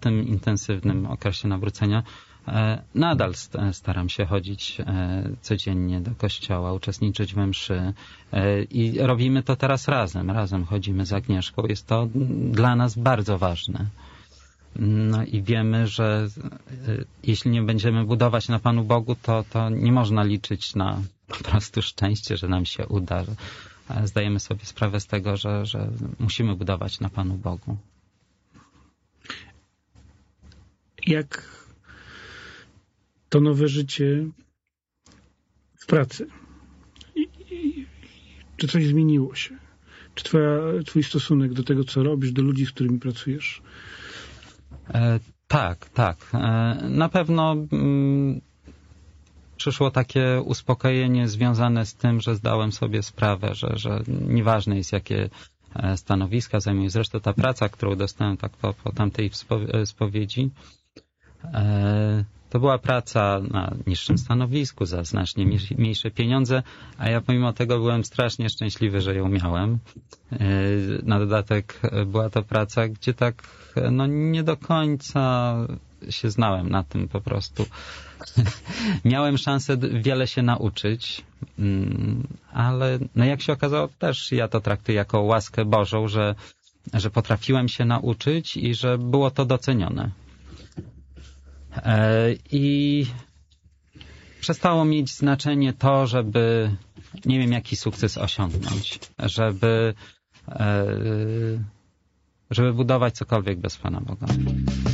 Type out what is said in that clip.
tym intensywnym okresie nawrócenia nadal staram się chodzić codziennie do kościoła, uczestniczyć we mszy i robimy to teraz razem. Razem chodzimy z Agnieszką. Jest to dla nas bardzo ważne. No i wiemy, że jeśli nie będziemy budować na Panu Bogu, to nie można liczyć na po prostu szczęście, że nam się uda. Zdajemy sobie sprawę z tego, że musimy budować na Panu Bogu. Jak to nowe życie w pracy? Czy coś zmieniło się? Czy twój stosunek do tego, co robisz, do ludzi, z którymi pracujesz? Tak. Na pewno przyszło takie uspokojenie związane z tym, że zdałem sobie sprawę, że nieważne jest, jakie stanowiska zajmuję. Zresztą ta praca, którą dostałem tak po tamtej spowiedzi, to była praca na niższym stanowisku, za znacznie mniejsze pieniądze, a ja pomimo tego byłem strasznie szczęśliwy, że ją miałem. Na dodatek była to praca, gdzie tak nie do końca się znałem na tym po prostu. Miałem szansę wiele się nauczyć, ale jak się okazało, też ja to traktuję jako łaskę Bożą, że potrafiłem się nauczyć i że było to docenione. I przestało mieć znaczenie to, żeby nie wiem jaki sukces osiągnąć, żeby budować cokolwiek bez Pana Boga.